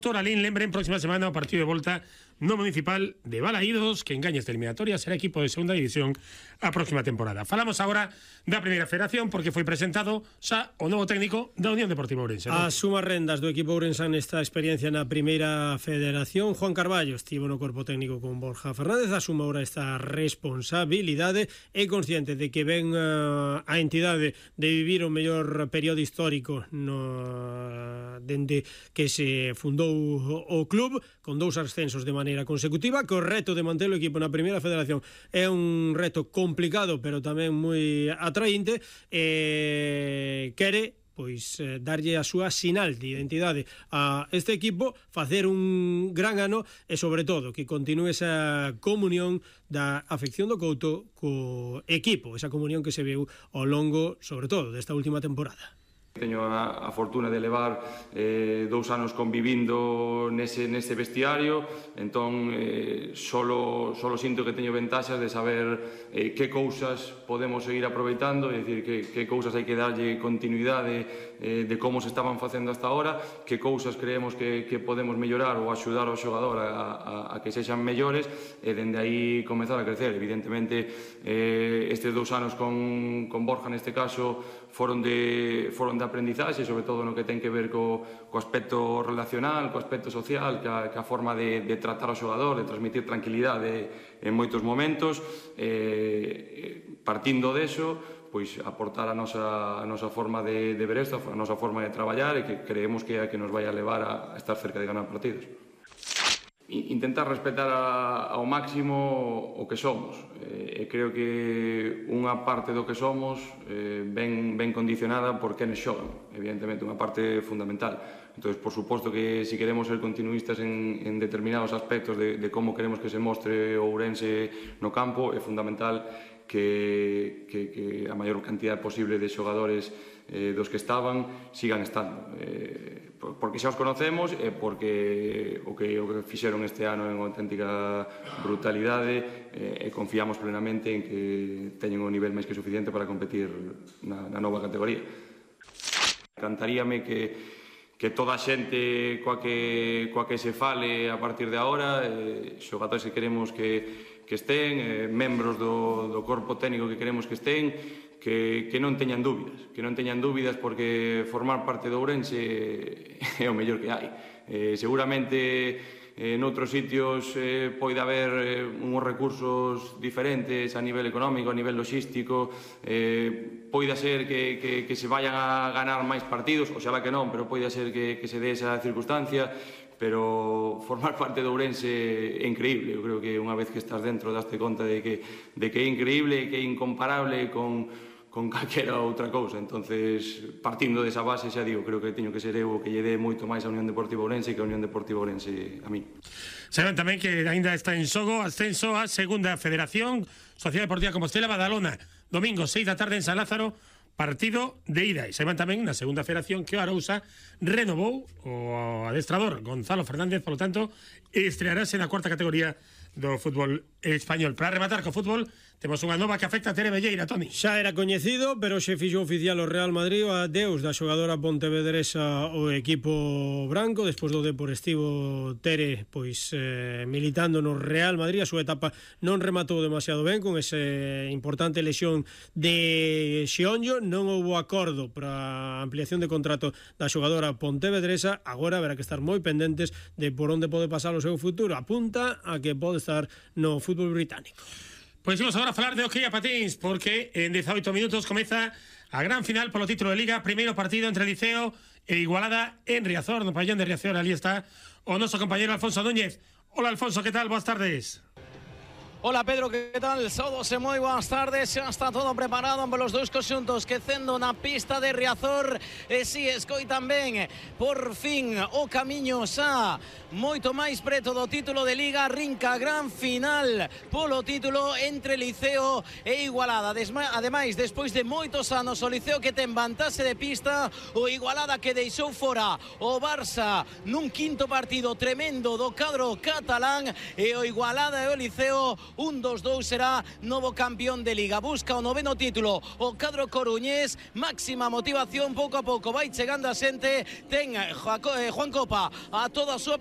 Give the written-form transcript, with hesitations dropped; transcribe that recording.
Toralín, lembren, próxima semana o partido de volta no Municipal de Balaídos, que engaña esta eliminatoria, será equipo de segunda división a próxima temporada. Falamos agora da primeira federación, porque foi presentado xa o novo técnico da Unión Deportiva Ourense. Asuma rendas do equipo ourensán nesta experiencia na primeira federación. Juan Carballo estivo no corpo técnico con Borja Fernández, asuma ahora esta responsabilidade, é consciente de que ven a entidade de vivir o mellor período histórico dende que se fundou o club, con 2 ascensos de maneira consecutiva, que o reto de manter o equipo na primeira federación é un reto complicado, pero tamén moi atraínte, quere darlle a súa sinal de identidade a este equipo, facer un gran ano e sobre todo que continúe esa comunión da afección do Couto co equipo, esa comunión que se veu ao longo, sobre todo, desta última temporada. Teño a fortuna de levar 2 anos convivindo nese vestiario, entón solo sinto que teño ventaxas de saber que cousas podemos seguir aproveitando, é dicir, que cousas hai que darlle continuidade de como se estaban facendo hasta ahora, que cousas creemos que podemos mellorar ou axudar ao xogador a que sexan mellores, e dende aí comezar a crecer. Evidentemente, estes 2 anos con Borja, neste caso, foron de aprendizaxe, sobre todo no que ten que ver co aspecto relacional, co aspecto social, ca forma de tratar ao xogador, de transmitir tranquilidade en moitos momentos. Partindo deso, pois aportar a nosa forma de ver isto, a nosa forma de traballar, e que creemos que é a que nos vai a levar a estar cerca de ganar partidos. Intentar respetar ao máximo o que somos, e creo que unha parte do que somos ben condicionada por quenes xogan, evidentemente unha parte fundamental. Entón, por suposto que se queremos ser continuistas en determinados aspectos de como queremos que se mostre o Ourense no campo, é fundamental que a maior cantidad posible de xogadores dos que estaban sigan estando, porque xa os conocemos e porque o que fixeron este ano é unha auténtica brutalidade, e confiamos plenamente en que teñen un nivel máis que suficiente para competir na nova categoría. Encantaríame que toda a xente coa que se fale a partir de agora, xogadores que queremos que estén, membros do corpo técnico que queremos que estén, que non teñan dúbidas, porque formar parte do Ourense é o mellor que hai. Seguramente noutros sitios pode haber uns recursos diferentes a nivel económico, a nivel logístico, pode ser que se vayan a ganar máis partidos, oxalá que non, pero pode ser que se dé esa circunstancia, pero formar parte do Ourense é increíble. Eu creo que unha vez que estás dentro daste conta de que é increíble, que é incomparable con calquera outra cousa. Entonces, partindo desa base, xa digo, creo que teño que ser eu que lle dé moito máis a Unión Deportiva Ourense que a Unión Deportiva Ourense a mí. Saben tamén que ainda está en xogo ascenso a segunda federación, Sociedade Deportiva Compostela Badalona, domingo 6 da tarde en San Lázaro, partido de ida. E saben tamén na segunda federación que o Arousa renovou o adestrador Gonzalo Fernández, polo tanto, estrearase na cuarta categoría do fútbol español. Para rematar co fútbol, temos unha nova que afecta a Tere Velleira, Toni. Xa era coñecido, pero xe fixo oficial o Real Madrid o adeus da xogadora pontevedresa o equipo branco, despois do deportivo. Tere militando no Real Madrid, a súa etapa non rematou demasiado ben con ese importante lesión de xeonllo, non houbo acordo para a ampliación de contrato da xogadora pontevedresa. Agora haberá que estar moi pendentes de por onde pode pasar o seu futuro. Apunta a que pode estar no fútbol británico. Pois imos agora a falar de hockey a patins, porque en 18 minutos comeza a gran final polo título de Liga, primeiro partido entre Liceo e Igualada en Riazor, no pabellón de Riazor. Ali está o noso compañero Alfonso Núñez. Hola Alfonso, que tal? Boas tardes. Hola Pedro, ¿qué tal? Saúdos e moi boas tardes. Xa está todo preparado polos dous conxuntos que cendo na pista de Riazor. E si, escoitan ben, por fin o camiño xa moito máis preto do título de Liga. Rinca a gran final polo título entre Liceo e Igualada. Ademais, despois de moitos anos, o Liceo que ten vantaxe de pista, o Igualada que deixou fora o Barça nun quinto partido tremendo do cadro catalán, e o Igualada e o Liceo un 2-2 será novo campeón de Liga. Busca o noveno título o cadro coruñés, máxima motivación, pouco a pouco vai chegando a xente, ten Juan Copa a toda a súa